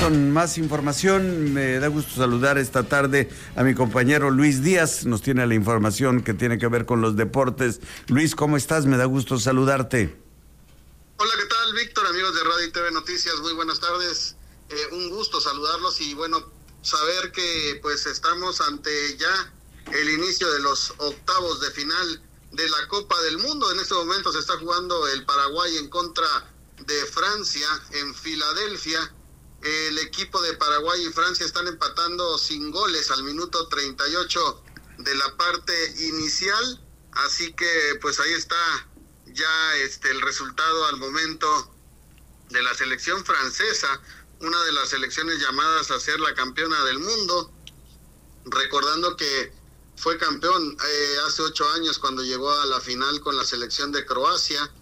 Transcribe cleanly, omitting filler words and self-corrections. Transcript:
con más información. Me da gusto saludar esta tarde a mi compañero Luis Díaz. Nos tiene la información que tiene que ver con los deportes. Luis, ¿cómo estás? Me da gusto saludarte. Hola, ¿qué tal, Víctor? Amigos de Radio y TV Noticias, muy buenas tardes. Un gusto saludarlos y bueno, saber que pues estamos ante ya el inicio de los octavos de final de la Copa del Mundo. En este momento se está jugando el Paraguay en contra de Francia en Filadelfia. El equipo de Paraguay y Francia están empatando sin goles al minuto 38 de la parte inicial, así que pues ahí está ya el resultado al momento de la selección francesa, una de las selecciones llamadas a ser la campeona del mundo, recordando que fue campeón hace 8 años cuando llegó a la final con la selección de Croacia.